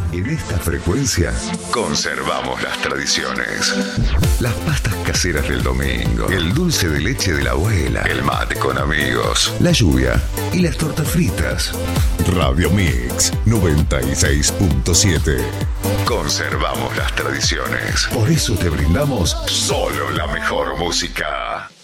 En esta frecuencia conservamos las tradiciones. Las pastas caseras del domingo, el dulce de leche de la abuela, el mate con amigos, la lluvia y las tortas fritas. Radio Mix 96.7. Conservamos las tradiciones. Por eso te brindamos solo la mejor música.